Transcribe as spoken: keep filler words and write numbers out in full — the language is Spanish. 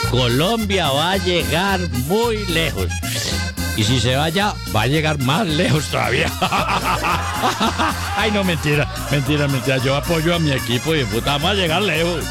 Colombia va a llegar muy lejos. Y si se vaya, va a llegar más lejos todavía. Ay, no, mentira, mentira, mentira. Yo apoyo a mi equipo y de puta, vamos a llegar lejos.